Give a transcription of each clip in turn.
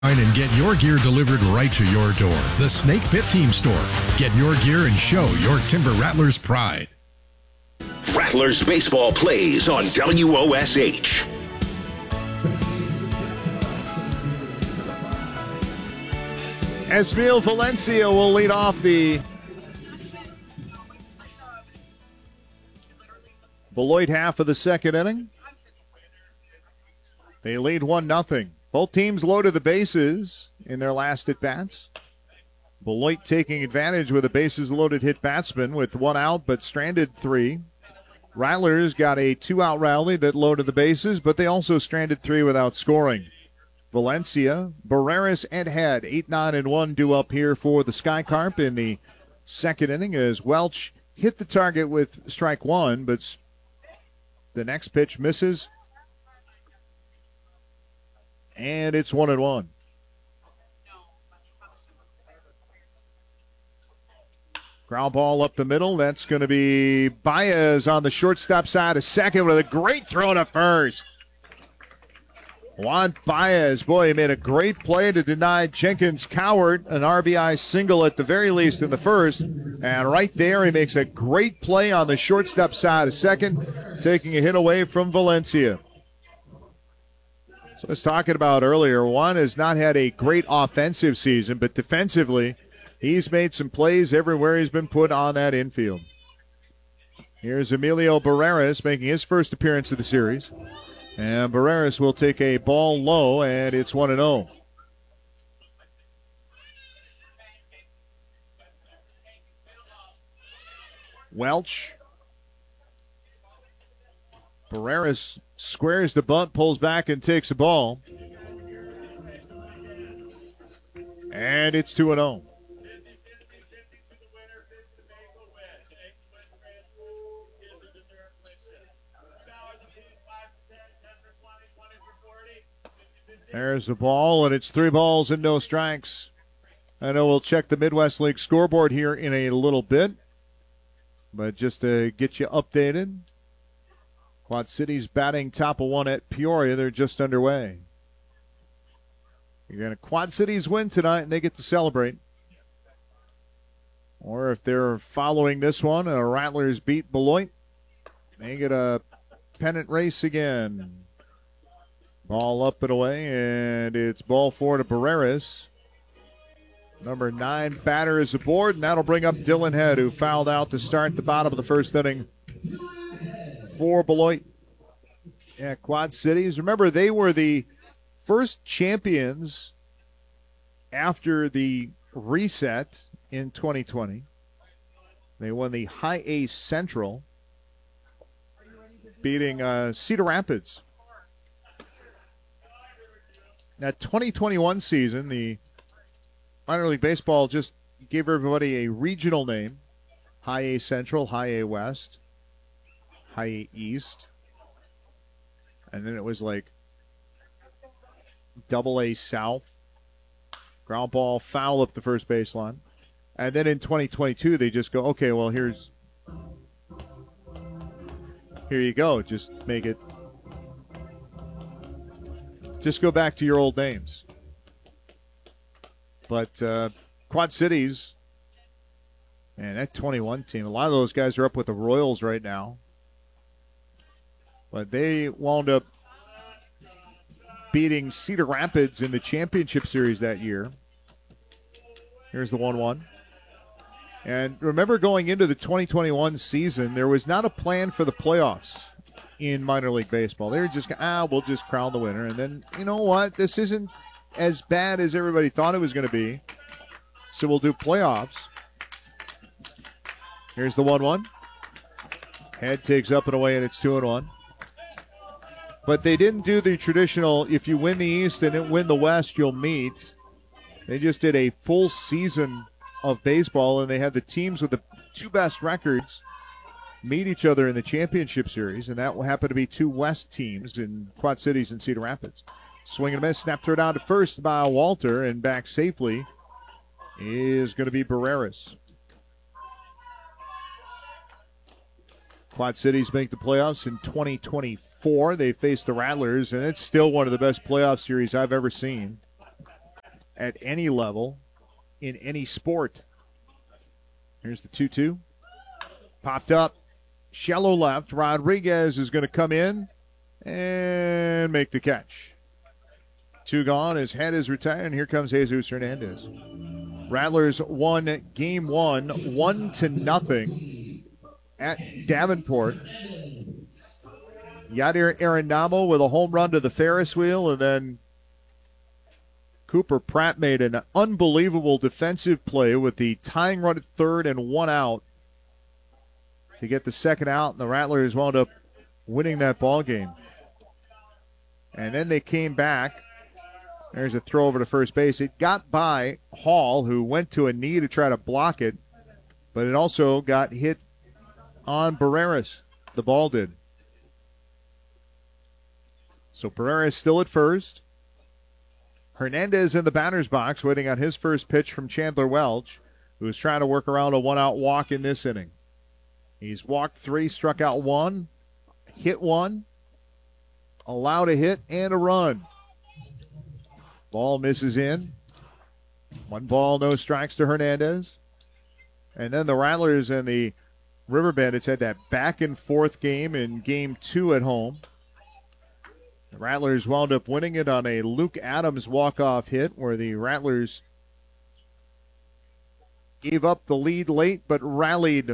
And get your gear delivered right to your door. The Snake Pit Team Store. Get your gear and show your Timber Rattlers pride. Rattlers baseball plays on WOSH. Esmil Valencia will lead off the Beloit half of the second inning. They lead 1-0. Both teams loaded the bases in their last at-bats. Beloit taking advantage with a bases-loaded hit batsman with one out but stranded three. Rattlers got a two-out rally that loaded the bases, but they also stranded three without scoring. Valencia, Barreras, and Head, 8-9-1 due up here for the Sky Carp in the second inning as Welch hit the target with strike one, but the next pitch misses. And it's 1-1. Ground ball up the middle. That's going to be Baez on the shortstop side of second with a great throw to first. Juan Baez, boy, he made a great play to deny Jenkins Cowart an RBI single at the very least in the first. And right there, he makes a great play on the shortstop side of second, taking a hit away from Valencia. So I was talking about earlier, Juan has not had a great offensive season, but defensively, he's made some plays everywhere he's been put on that infield. Here's Emilio Barreras making his first appearance of the series. And Barreras will take a ball low, and it's 1-0. Welch. Barreras squares the bunt, pulls back, and takes a ball. And it's 2-0. There's the ball, and it's 3 balls and no strikes. I know we'll check the Midwest League scoreboard here in a little bit, but just to get you updated, Quad Cities batting top of one at Peoria. They're just underway. You're going to Quad Cities win tonight, and they get to celebrate. Or if they're following this one, Rattlers beat Beloit, they get a pennant race again. Ball up and away, and it's ball 4 to Barreras. Number 9 batter is aboard, and that'll bring up Dylan Head, who fouled out to start the bottom of the first inning for Beloit. Yeah, Quad Cities. Remember, they were the first champions after the reset in 2020. They won the High A Central, beating Cedar Rapids. That 2021 season, the minor league baseball just gave everybody a regional name. High A Central, High A West, High A East. And then it was like Double A South. Ground ball, foul up the first baseline. And then in 2022, they just go, okay, well, here you go. Just make it. Just go back to your old names. But Quad Cities, man, that 21 team, a lot of those guys are up with the Royals right now. But they wound up beating Cedar Rapids in the championship series that year. Here's the 1-1. And remember, going into the 2021 season, there was not a plan for the playoffs in minor league baseball. They were just, we'll just crown the winner. And then, you know what? This isn't as bad as everybody thought it was going to be. So we'll do playoffs. Here's the 1-1. Head takes up and away, and it's 2-1. But they didn't do the traditional, if you win the East and win the West, you'll meet. They just did a full season of baseball, and they had the teams with the 2 best records meet each other in the championship series, and that will happen to be 2 West teams in Quad Cities and Cedar Rapids. Swing and a miss, snap throw down to first by Walter, and back safely is going to be Barreras. Quad Cities make the playoffs in 2024. They face the Rattlers, and it's still one of the best playoff series I've ever seen. at any level in any sport. Here's the 2-2. Popped up. Shallow left. Rodriguez is going to come in and make the catch. 2 gone. His head is retired, and here comes Jesus Hernandez. Rattlers won game 1, 1-0 at Davenport. Yadier Arenamo with a home run to the Ferris wheel, and then Cooper Pratt made an unbelievable defensive play with the tying run at third and 1 out to get the second out, and the Rattlers wound up winning that ball game. And then they came back. There's a throw over to first base. It got by Hall, who went to a knee to try to block it, but it also got hit on Barreras. The ball did. So Barreras still at first. Hernandez in the batter's box waiting on his first pitch from Chandler Welch, who's trying to work around a 1-out walk in this inning. He's walked 3, struck out 1, hit 1, allowed a hit and a run. Ball misses in. 1 ball, no strikes to Hernandez. And then the Rattlers and the River Bandits had that back and forth game in game 2 at home. The Rattlers wound up winning it on a Luke Adams walk-off hit where the Rattlers gave up the lead late but rallied.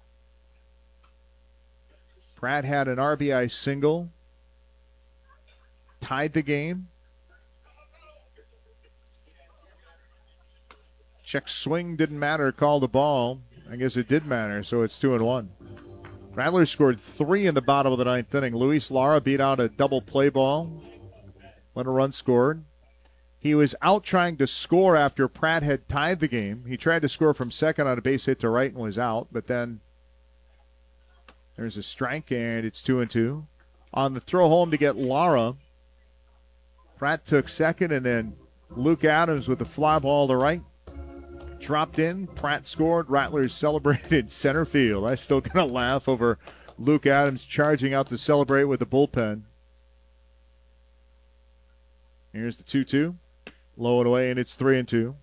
Pratt had an RBI single, tied the game. Check swing didn't matter, called the ball. I guess it did matter, so it's 2-1. Rattlers scored 3 in the bottom of the 9th inning. Luis Lara beat out a double play ball when a run scored. He was out trying to score after Pratt had tied the game. He tried to score from second on a base hit to right and was out, but then there's a strike, and it's 2-2. On the throw home to get Lara, Pratt took second, and then Luke Adams with the fly ball to right. Dropped in, Pratt scored, Rattlers celebrated center field. I still kind of laugh over Luke Adams charging out to celebrate with the bullpen. Here's the 2-2. Low and away, and it's 3-2.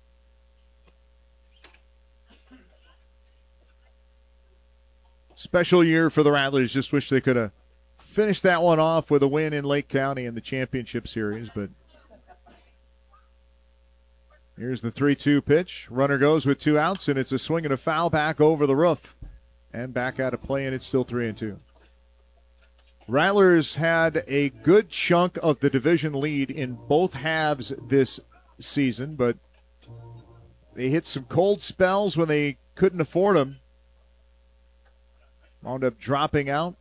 Special year for the Rattlers. Just wish they could have finished that one off with a win in Lake County in the championship series, but here's the 3-2 pitch. Runner goes with 2 outs, and it's a swing and a foul back over the roof. And back out of play, and it's still 3-2. Rattlers had a good chunk of the division lead in both halves this season, but they hit some cold spells when they couldn't afford them. Wound up dropping out.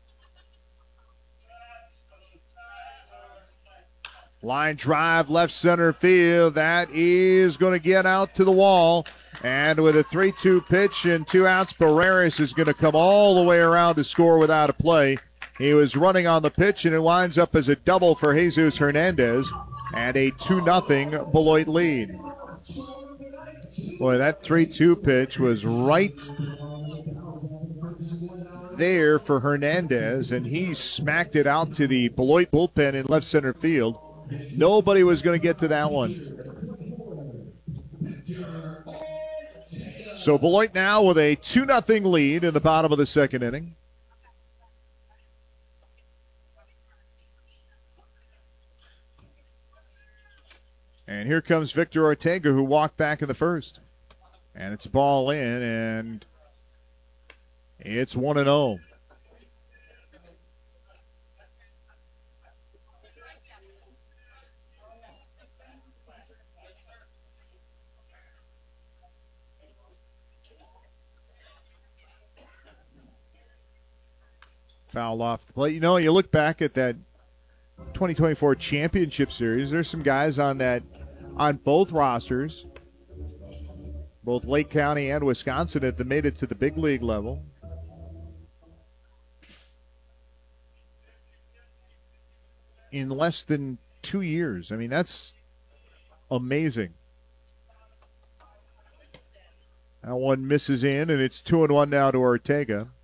Line drive, left center field. That is going to get out to the wall. And with a 3-2 pitch and 2 outs, Barreras is going to come all the way around to score without a play. He was running on the pitch, and it winds up as a double for Jesus Hernandez and a 2-0 Beloit lead. Boy, that 3-2 pitch was right there for Hernandez, and he smacked it out to the Beloit bullpen in left center field. Nobody was going to get to that one. So Beloit now with a 2-0 lead in the bottom of the second inning. And here comes Victor Ortega, who walked back in the first. And it's a ball in, and it's 1-0. Foul off the plate. You know, you look back at that 2024 championship series, there's some guys on both rosters, both Lake County and Wisconsin, that made it to the big league level. In less than 2 years. I mean, that's amazing. That one misses in, and it's 2-1 now to Ortega.